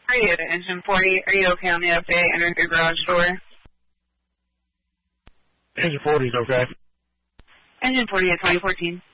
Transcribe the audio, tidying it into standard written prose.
Are you Engine 40? Are you okay on the update? Enter your garage door. Engine 40 is okay. Engine 40 at 2014.